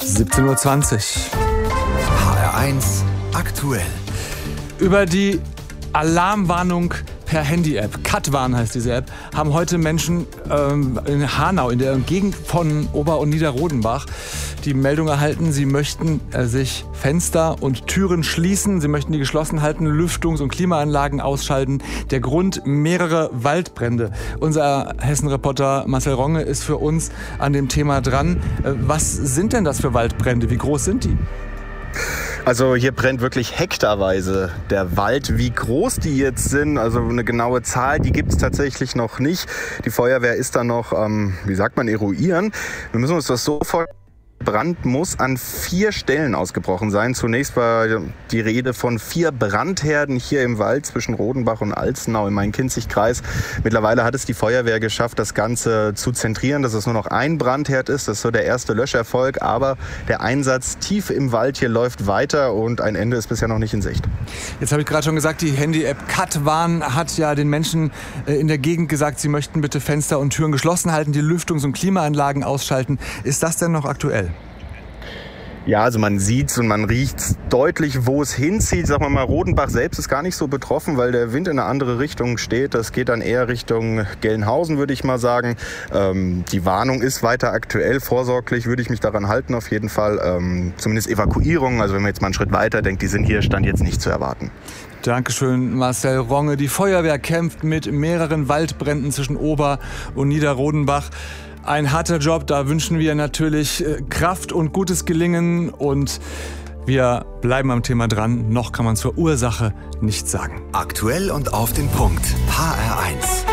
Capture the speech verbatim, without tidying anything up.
siebzehn Uhr zwanzig. H R eins aktuell. Über die Alarmwarnung per Handy-App, Katwarn heißt diese App, haben heute Menschen ähm, in Hanau, in der Gegend von Ober- und Niederrodenbach, die Meldung erhalten, sie möchten äh, sich Fenster und Türen schließen, sie möchten die geschlossen halten, Lüftungs- und Klimaanlagen ausschalten. Der Grund: mehrere Waldbrände. Unser Hessen-Reporter Marcel Ronge ist für uns an dem Thema dran. Äh, was sind denn das für Waldbrände? Wie groß sind die? Also hier brennt wirklich hektarweise der Wald. Wie groß die jetzt sind, also eine genaue Zahl, die gibt es tatsächlich noch nicht. Die Feuerwehr ist da noch, ähm, wie sagt man, eruieren. Wir müssen uns das so vorstellen. Brand muss an vier Stellen ausgebrochen sein. Zunächst war die Rede von vier Brandherden hier im Wald zwischen Rodenbach und Alzenau im Main-Kinzig-Kreis. Mittlerweile hat es die Feuerwehr geschafft, das Ganze zu zentrieren, dass es nur noch ein Brandherd ist. Das ist so der erste Löscherfolg. Aber der Einsatz tief im Wald hier läuft weiter und ein Ende ist bisher noch nicht in Sicht. Jetzt habe ich gerade schon gesagt, die Handy-App Katwarn hat ja den Menschen in der Gegend gesagt, sie möchten bitte Fenster und Türen geschlossen halten, die Lüftungs- und Klimaanlagen ausschalten. Ist das denn noch aktuell? Ja, also man sieht's und man riecht's deutlich, wo es hinzieht. Sagen wir mal, Rodenbach selbst ist gar nicht so betroffen, weil der Wind in eine andere Richtung steht. Das geht dann eher Richtung Gelnhausen, würde ich mal sagen. Ähm, die Warnung ist weiter aktuell. Vorsorglich würde ich mich daran halten, auf jeden Fall. Ähm, zumindest Evakuierung. Also wenn man jetzt mal einen Schritt weiter denkt, die sind hier Stand jetzt nicht zu erwarten. Dankeschön, Marcel Ronge. Die Feuerwehr kämpft mit mehreren Waldbränden zwischen Ober- und Niederrodenbach. Ein harter Job, da wünschen wir natürlich Kraft und gutes Gelingen und wir bleiben am Thema dran. Noch kann man zur Ursache nichts sagen. Aktuell und auf den Punkt. H R eins.